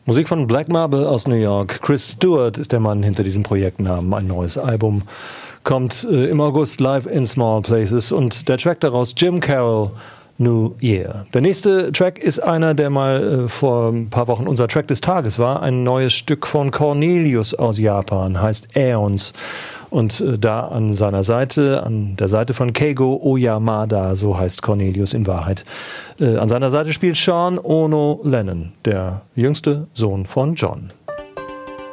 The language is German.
Musik von Black Marble aus New York. Chris Stewart ist der Mann hinter diesem Projektnamen. Ein neues Album kommt im August live in Small Places und der Track daraus Jim Carroll, New Year. Der nächste Track ist einer, der mal vor ein paar Wochen unser Track des Tages war. Ein neues Stück von Cornelius aus Japan, heißt Aeons. Und da an seiner Seite, an der Seite von Keigo Oyamada, so heißt Cornelius in Wahrheit, an seiner Seite spielt Sean Ono Lennon, der jüngste Sohn von John.